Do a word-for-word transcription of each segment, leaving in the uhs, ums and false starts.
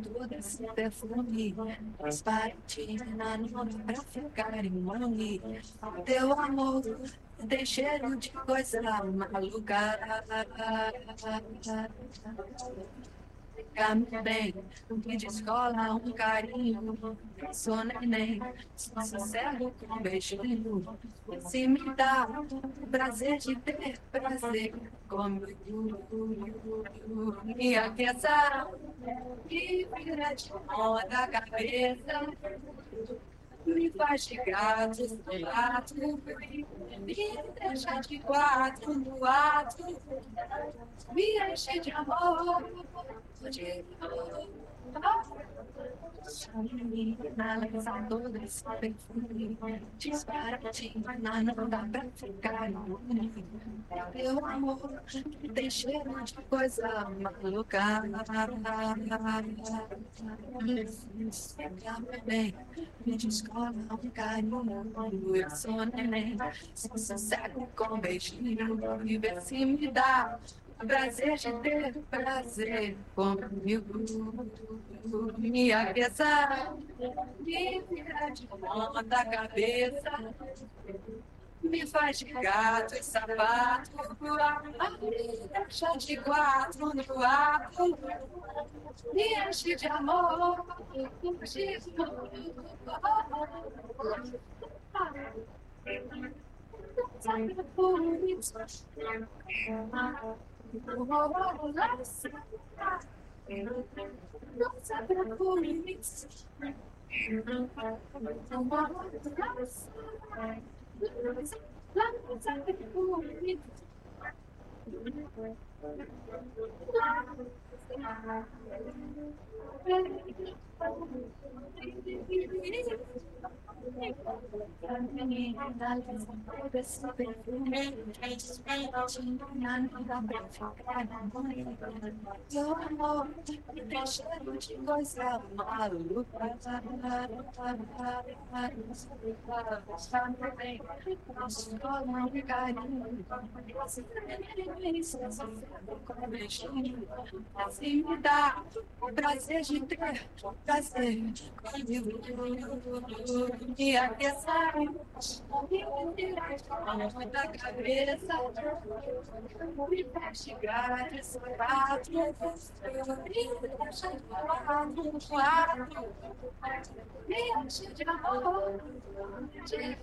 todo esse perfume, transparentina, não dá pra ficar imune. Teu amor tem cheiro de coisa maluca. Fica bem, me descola um carinho. Sou neném, sou sincero com um beijinho. Se me dá o prazer de ter prazer comigo, me aqueça, me vira de ponta cabeça. Me faz de gato, gato, me deixa de quatro no ato, me enche de amor, de amor. Menina, lança todo esse perfume, disparatina, não dá pra ficar imune. Teu amor tem cheiro de coisa maluca. Fica bem, me descola um carinho. Eu sou neném, sou sossego com beijinho. E vê se me dá prazer de ter prazer comigo. Me aqueça, me vira de ponta cabeça, me faz de gato e sapato, me deixa de quatro no ato, me enche de amor, de Teu amor me tem cheiro de coisa maluca. Escola um carinho, com beijinho, assim me dá o prazer de ter prazer comigo. Me aqueça, me tirar da cabeça, me feche gato, sapato, me deixa de lado, no quarto, me enche de amor, de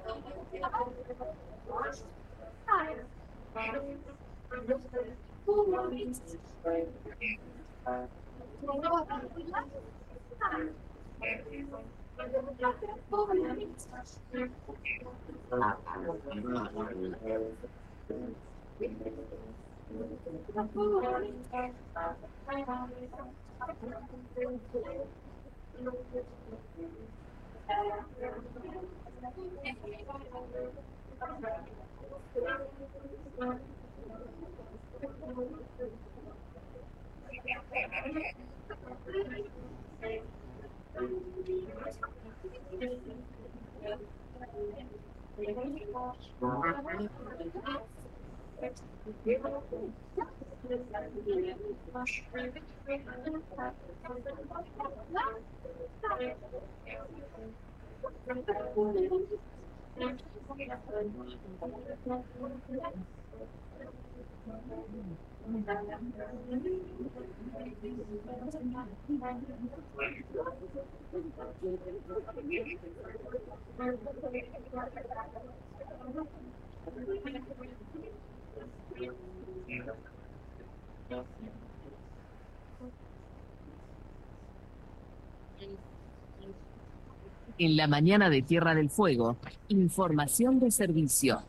En la mañana de Tierra del Fuego, información de servicio.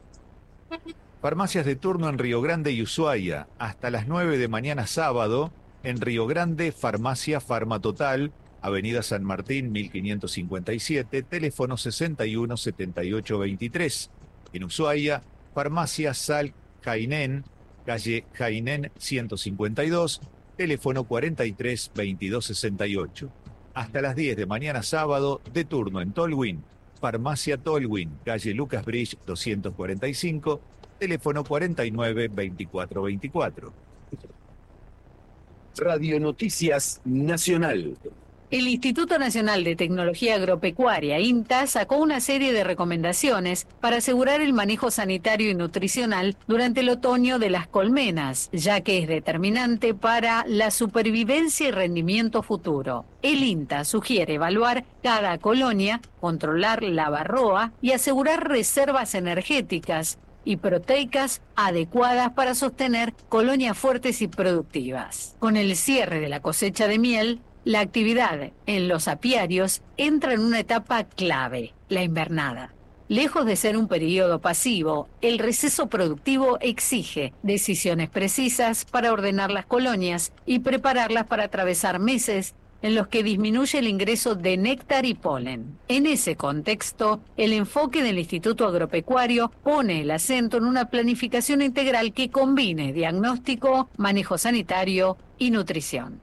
Farmacias de turno en Río Grande y Ushuaia, hasta las nueve de mañana sábado. En Río Grande, Farmacia Farmatotal, Avenida San Martín mil quinientos cincuenta y siete, teléfono sesenta y uno setenta y ocho veintitrés. En Ushuaia, Farmacia Sal Jainén, calle Jainén ciento cincuenta y dos, teléfono cuarenta y tres veintidós sesenta y ocho. Hasta las diez de mañana sábado, de turno en Tolwyn, Farmacia Tolwyn, calle Lucas Bridge doscientos cuarenta y cinco, teléfono cuarenta y nueve veinticuatro veinticuatro. Radio Noticias Nacional. El Instituto Nacional de Tecnología Agropecuaria, INTA, sacó una serie de recomendaciones para asegurar el manejo sanitario y nutricional durante el otoño de las colmenas, ya que es determinante para la supervivencia y rendimiento futuro. El INTA sugiere evaluar cada colonia, controlar la varroa y asegurar reservas energéticas y proteicas adecuadas para sostener colonias fuertes y productivas. Con el cierre de la cosecha de miel, la actividad en los apiarios entra en una etapa clave, la invernada. Lejos de ser un periodo pasivo, el receso productivo exige decisiones precisas para ordenar las colonias y prepararlas para atravesar meses en los que disminuye el ingreso de néctar y polen. En ese contexto, el enfoque del Instituto Agropecuario pone el acento en una planificación integral que combine diagnóstico, manejo sanitario y nutrición.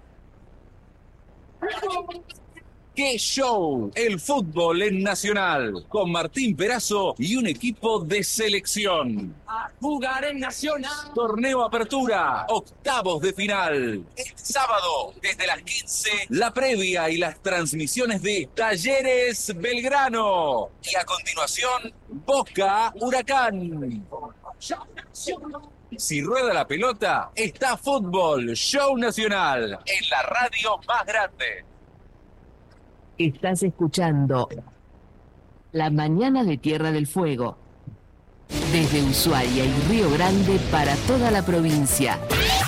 ¡Qué show! El fútbol en Nacional, con Martín Perazo y un equipo de selección. A jugar en Nacional. Torneo Apertura, octavos de final. Este sábado, desde las quince, la previa y las transmisiones de Talleres Belgrano. Y a continuación, Boca Huracán. Si rueda la pelota, está fútbol, show nacional, en la radio más grande. Estás escuchando La Mañana de Tierra del Fuego. Desde Ushuaia y Río Grande para toda la provincia.